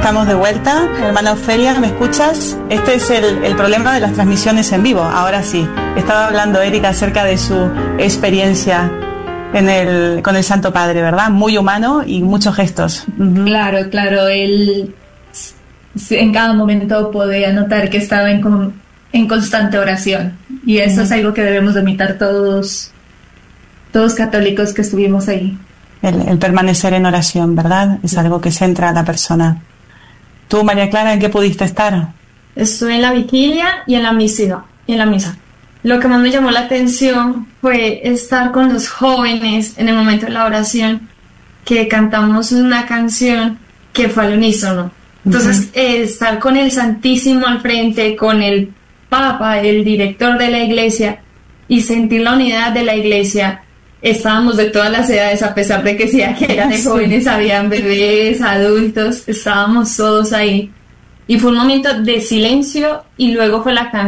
estamos de vuelta. Hermana Ofelia, ¿me escuchas? Este es el problema de las transmisiones en vivo. Ahora sí. Estaba hablando Erika acerca de su experiencia con el Santo Padre, ¿verdad? Muy humano y muchos gestos. Uh-huh. Claro. Él en cada momento podía notar que estaba en constante oración. Y eso es algo que debemos de imitar todos católicos que estuvimos ahí. El permanecer en oración, ¿verdad? Es algo que centra a la persona. Tú, María Clara, ¿en qué pudiste estar? Estuve en la vigilia y en la misa. Lo que más me llamó la atención fue estar con los jóvenes en el momento de la oración, que cantamos una canción que fue al unísono. Entonces, estar con el Santísimo al frente, con el Papa, el director de la iglesia, y sentir la unidad de la iglesia. Estábamos de todas las edades, a pesar de que sí, que eran de jóvenes, habían bebés, adultos, estábamos todos ahí. Y fue un momento de silencio y luego fue la canción.